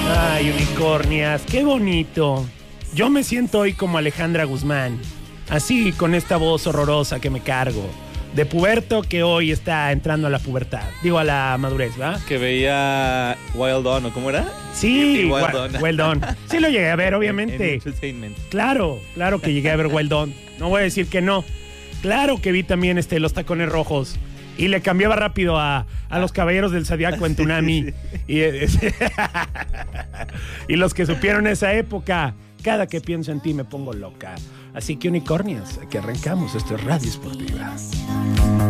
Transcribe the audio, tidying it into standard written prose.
Ay, unicornias, qué bonito. Yo me siento hoy como Alejandra Guzmán, así con esta voz horrorosa que me cargo, de puberto que hoy está entrando a la pubertad, digo a la madurez, ¿va? Que veía Wild On, ¿o cómo era? Sí, Wild On. Wild On. Sí lo llegué a ver, En obviamente. Entertainment. Claro que llegué a ver Wild On. No voy a decir que no. Claro que vi también Los Tacones Rojos. Y le cambiaba rápido a los Caballeros del Zodiaco en Toonami. Y, y los que supieron esa época, cada que pienso en ti me pongo loca. Así que unicornias, que arrancamos. Esto es Radio Esportiva.